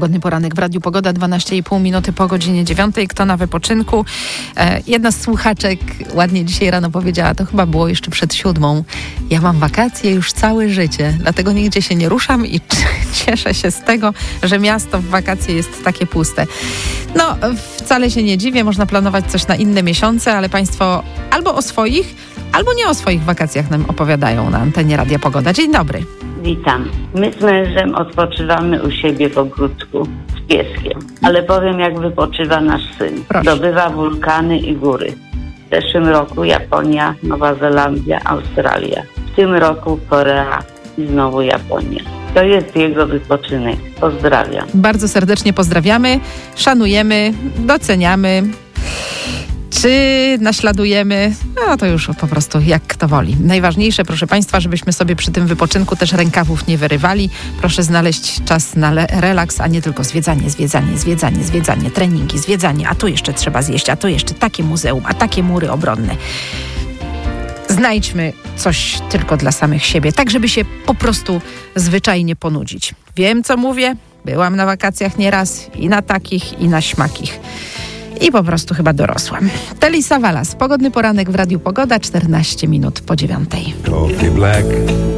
Pogodny poranek w Radiu Pogoda, 12,5 minuty po godzinie 9. Kto na wypoczynku? Jedna z słuchaczek ładnie dzisiaj rano powiedziała, to chyba było jeszcze przed 7. Ja mam wakacje już całe życie, dlatego nigdzie się nie ruszam i cieszę się z tego, że miasto w wakacje jest takie puste. No, wcale się nie dziwię, można planować coś na inne miesiące, ale Państwo albo o swoich, albo nie o swoich wakacjach nam opowiadają na antenie Radia Pogoda. Dzień dobry. Witam. My z mężem odpoczywamy u siebie w ogródku z pieskiem, ale powiem, jak wypoczywa nasz syn. Proszę. Dobywa wulkany i góry. W zeszłym roku Japonia, Nowa Zelandia, Australia. W tym roku Korea i znowu Japonia. To jest jego wypoczynek. Pozdrawiam. Bardzo serdecznie pozdrawiamy, szanujemy, doceniamy. Czy naśladujemy? No to już po prostu jak kto woli. Najważniejsze, proszę Państwa, żebyśmy sobie przy tym wypoczynku też rękawów nie wyrywali. Proszę znaleźć czas na relaks, a nie tylko zwiedzanie, treningi, zwiedzanie, a tu jeszcze trzeba zjeść, a tu jeszcze takie muzeum, a takie mury obronne. Znajdźmy coś tylko dla samych siebie, tak żeby się po prostu zwyczajnie ponudzić. Wiem, co mówię, byłam na wakacjach nieraz i na takich, i na śmakich. I po prostu chyba dorosłam. Telly Savalas, Pogodny poranek w Radiu Pogoda, 14 minut po 9. Coffee black